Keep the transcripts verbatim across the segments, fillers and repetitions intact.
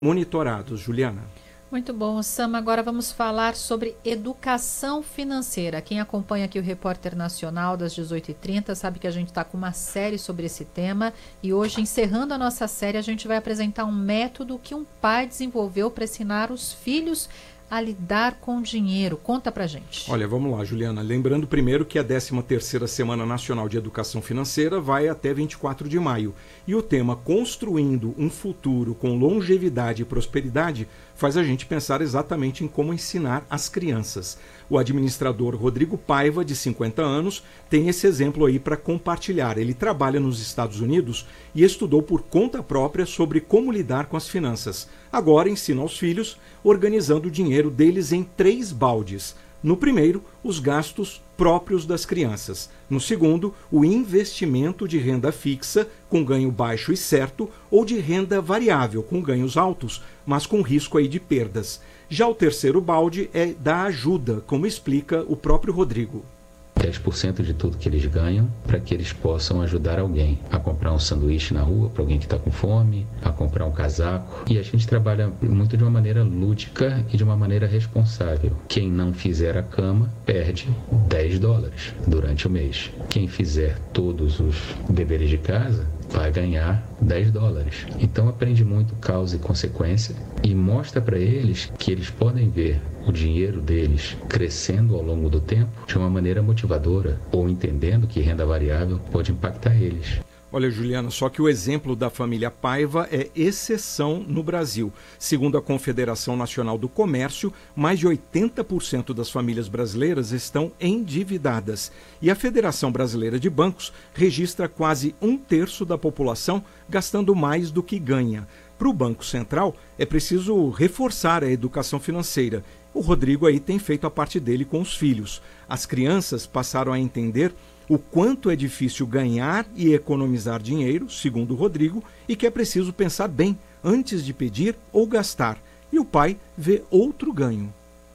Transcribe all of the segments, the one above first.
monitorados. Juliana. Muito bom, Sama. Agora vamos falar sobre educação financeira. Quem acompanha aqui o Repórter Nacional das dezoito e trinta sabe que a gente está com uma série sobre esse tema e hoje, encerrando a nossa série, a gente vai apresentar um método que um pai desenvolveu para ensinar os filhos a lidar com dinheiro. Conta pra gente. Olha, vamos lá, Juliana. Lembrando primeiro que a décima terceira Semana Nacional de Educação Financeira vai até vinte e quatro de maio. E o tema Construindo um Futuro com Longevidade e Prosperidade faz a gente pensar exatamente em como ensinar as crianças. O administrador Rodrigo Paiva, de cinquenta anos, tem esse exemplo aí para compartilhar. Ele trabalha nos Estados Unidos e estudou por conta própria sobre como lidar com as finanças. Agora ensina aos filhos organizando o dinheiro deles em três baldes. No primeiro, os gastos próprios das crianças. No segundo, o investimento de renda fixa, com ganho baixo e certo, ou de renda variável, com ganhos altos, mas com risco aí de perdas. Já o terceiro balde é da ajuda, como explica o próprio Rodrigo. dez por cento de tudo que eles ganham para que eles possam ajudar alguém a comprar um sanduíche na rua para alguém que está com fome, a comprar um casaco. E a gente trabalha muito de uma maneira lúdica e de uma maneira responsável. Quem não fizer a cama perde dez dólares durante o mês. Quem fizer todos os deveres de casa vai ganhar dez dólares. Então aprende muito causa e consequência e mostra para eles que eles podem ver o dinheiro deles crescendo ao longo do tempo de uma maneira motivadora ou entendendo que renda variável pode impactar eles. Olha, Juliana, só que o exemplo da família Paiva é exceção no Brasil. Segundo a Confederação Nacional do Comércio, mais de oitenta por cento das famílias brasileiras estão endividadas. E a Federação Brasileira de Bancos registra quase um terço da população gastando mais do que ganha. Para o Banco Central, é preciso reforçar a educação financeira. O Rodrigo aí tem feito a parte dele com os filhos. As crianças passaram a entender o quanto é difícil ganhar e economizar dinheiro, segundo o Rodrigo, e que é preciso pensar bem antes de pedir ou gastar. E o pai vê outro ganho.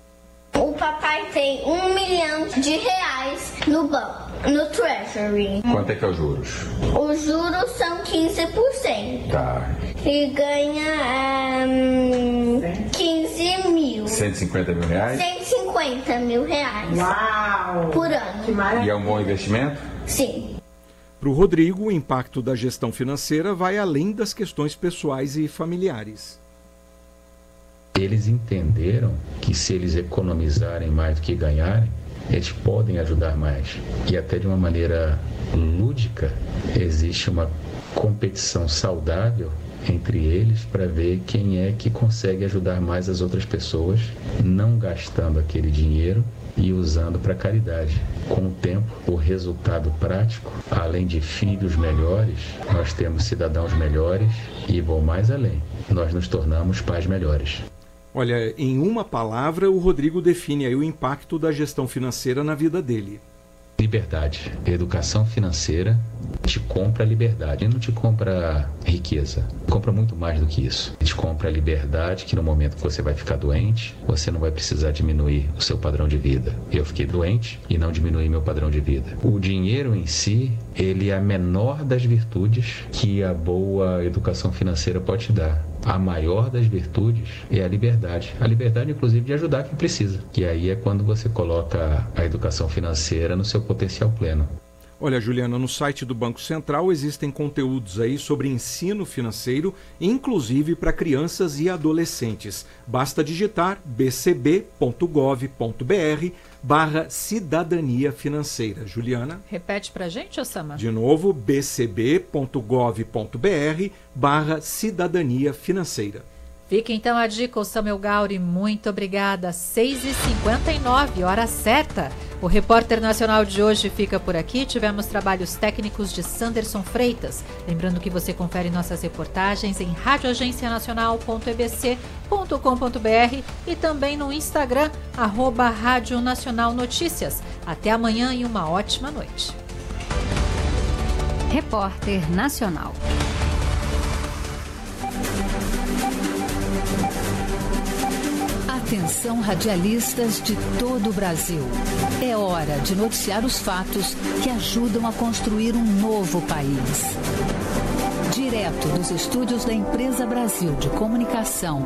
O papai tem um milhão de reais no banco, no Treasury. Quanto é que é os juros? Os juros são quinze por cento. Tá. E ganha um, quinze mil. cento e cinquenta mil reais? cento e cinquenta mil reais. Uau! Por ano. Que maravilha. E é um bom investimento? Sim. Para o Rodrigo, o impacto da gestão financeira vai além das questões pessoais e familiares. Eles entenderam que se eles economizarem mais do que ganharem, eles podem ajudar mais. E até de uma maneira lúdica, existe uma competição saudável entre eles para ver quem é que consegue ajudar mais as outras pessoas, não gastando aquele dinheiro e usando para caridade. Com o tempo, o resultado prático, além de filhos melhores, nós temos cidadãos melhores e vou mais além, nós nos tornamos pais melhores. Olha, em uma palavra, o Rodrigo define aí o impacto da gestão financeira na vida dele. Liberdade. Educação financeira te compra liberdade, não te compra riqueza. Compra muito mais do que isso. Te compra liberdade que no momento que você vai ficar doente, você não vai precisar diminuir o seu padrão de vida. Eu fiquei doente e não diminui meu padrão de vida. O dinheiro em si, ele é a menor das virtudes que a boa educação financeira pode te dar. A maior das virtudes é a liberdade. A liberdade, inclusive, de ajudar quem precisa. E aí é quando você coloca a educação financeira no seu potencial pleno. Olha, Juliana, no site do Banco Central existem conteúdos aí sobre ensino financeiro, inclusive para crianças e adolescentes. Basta digitar bcb.gov.br barra cidadania financeira. Juliana? Repete pra gente, Osama? De novo, bcb.gov.br barra cidadania financeira. Fica então a dica, Samuel Gauri, muito obrigada. seis e cinquenta e nove, hora certa. O Repórter Nacional de hoje fica por aqui. Tivemos trabalhos técnicos de Sanderson Freitas. Lembrando que você confere nossas reportagens em radioagencianacional ponto e b c ponto com ponto b r e também no Instagram, arroba Rádio Nacional Notícias. Até amanhã e uma ótima noite. Repórter Nacional. Atenção, radialistas de todo o Brasil. É hora de noticiar os fatos que ajudam a construir um novo país. Direto dos estúdios da Empresa Brasil de Comunicação,